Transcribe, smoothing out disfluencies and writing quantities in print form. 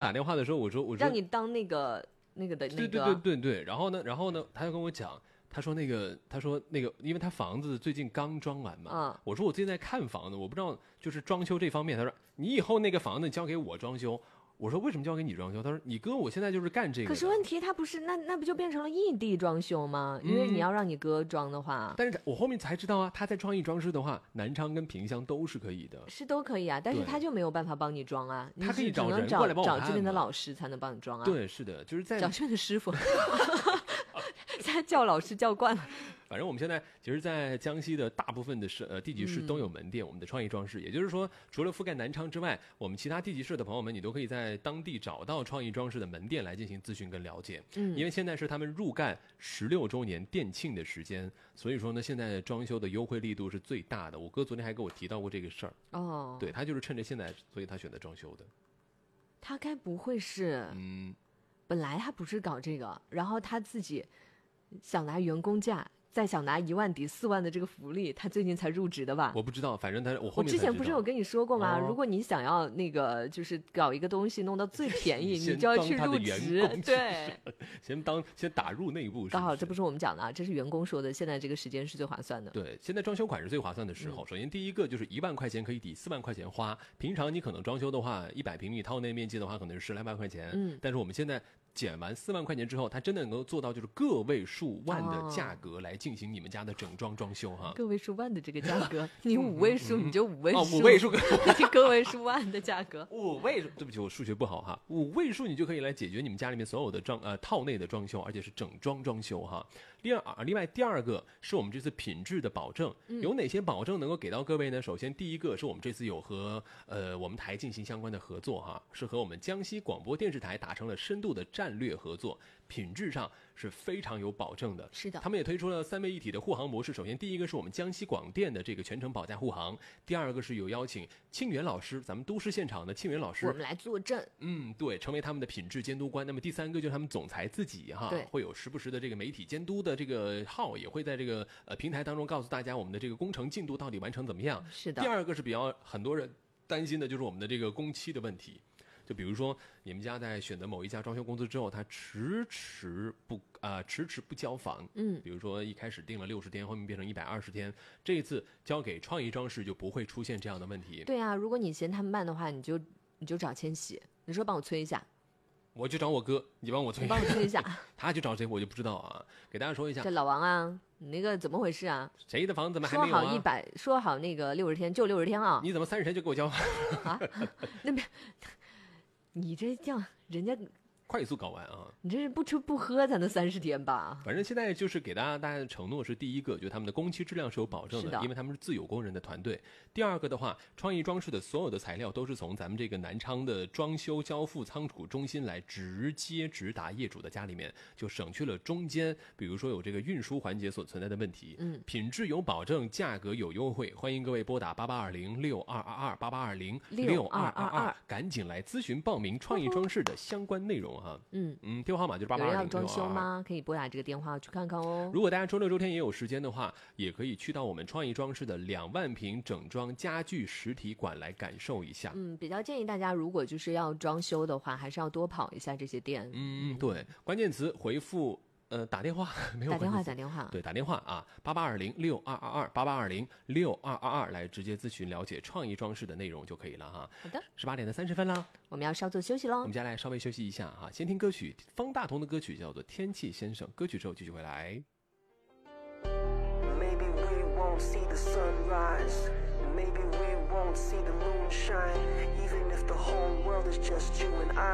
打电话的时候，我说让你当那个对，然后呢，他就跟我讲。他说那个，因为他房子最近刚装完嘛，我说我最近在看房子，我不知道就是装修这方面。他说你以后那个房子交给我装修。我说为什么交给你装修？他说你哥我现在就是干这个的。 可是问题他不是那不就变成了异地装修吗？因为你要让你哥装的话， 但是我后面才知道啊，他在创意装饰的话，南昌跟萍乡都是可以的， 是都可以啊，但是他就没有办法帮你装啊， 他可以找人过来帮我看找这边的老师才能帮你装啊。 对，是的，就是在找这边的师傅。现在叫老师叫惯了。 反正我们现在其实，在江西的大部分的地级市都有门店，我们的创意装饰，也就是说，除了覆盖南昌之外，我们其他地级市的朋友们，你都可以在当地找到创意装饰的门店来进行咨询跟了解。因为现在是他们入赣16周年店庆的时间，所以说呢，现在装修的优惠力度是最大的。我哥昨天还跟我提到过这个事儿。哦，对，他就是趁着现在，所以他选择装修的。 他该不会是，本来他不是搞这个，然后他自己想拿员工价，再想拿1万抵4万的这个福利，他最近才入职的吧？ 我不知道，反正我之前不是有跟你说过吗？如果你想要那个就是搞一个东西弄到最便宜，你就要去入职，对， 先打入内部。 刚好这不是我们讲的啊，这是员工说的，现在这个时间是最划算的。 对，现在装修款是最划算的时候。首先第一个就是1万块钱可以抵4万块钱花，平常你可能装修的话，100平米套内面积的话，可能是10来万块钱。但是我们现在减完4万块钱之后，它真的能够做到就是个位数万的价格来进行你们家的整装装修哈。 个位数万的这个价格，你5位数你就5位数 ，5位数， 你个位数万的价格 ，5位数，对不起，我数学不好哈，5位数你就可以来解决你们家里面所有的套内的装修，而且是整装装修哈。另外第二个是我们这次品质的保证，有哪些保证能够给到各位呢？首先第一个是我们这次有和我们台进行相关的合作哈，是和我们江西广播电视台达成了深度的战略合作，品质上是非常有保证的。 是的， 他们也推出了3位一体的护航模式。首先第一个是我们江西广电的这个全程保驾护航，第二个是有邀请庆元老师，咱们都市现场的庆元老师， 我们来坐镇， 对，成为他们的品质监督官。那么第三个就是他们总裁自己哈，会有时不时的这个媒体监督的这个号，也会在这个平台当中告诉大家我们的这个工程进度到底完成怎么样。 是的。 第二个是比较很多人担心的就是我们的这个工期的问题。就比如说你们家在选择某一家装修公司之后，他迟迟不交房，比如说一开始定了60天，后面变成120天，这一次交给创意装饰就不会出现这样的问题。 对啊，如果你嫌他们慢的话，你就找千玺，你说帮我催一下。 我就找我哥，你帮我催。 你帮我催一下。 他去找谁我就不知道啊，给大家说一下。 这老王啊，你那个怎么回事啊？ 谁的房子怎么还没有啊？ 说好那个60天就60天啊？ 你怎么30天就给我交啊？那边。你这样人家快速搞完啊！ 你这是不吃不喝才能30天吧？ 反正现在就是给大家的承诺是第一个，就是他们的工期质量是有保证的，因为他们是自有工人的团队。第二个的话，创意装饰的所有的材料都是从咱们这个南昌的装修交付仓储中心来直达业主的家里面，就省去了中间比如说有这个运输环节所存在的问题。品质有保证，价格有优惠，欢迎各位拨打8820622288206222，赶紧来咨询报名创意装饰的相关内容哈。电话号码就是88206222。 有人要装修吗？可以拨打这个电话去看看哦。 如果大家周六周天也有时间的话，也可以去到我们创意装饰的2万平整装家具实体馆来感受一下。 比较建议大家如果就是要装修的话，还是要多跑一下这些店。 对，关键词回复打电话没有？打电话。 对，打电话啊，8820622288206222来直接咨询了解创意装饰的内容就可以了哈。 好的 ，18点的30分啦， 我们要稍作休息喽。 我们接下来稍微休息一下哈，先听歌曲，方大同的歌曲叫做《天气先生》，歌曲之后继续回来。Maybe we won't see the sunrise, maybe we won't see the moonshine, even if the whole world is just you and I.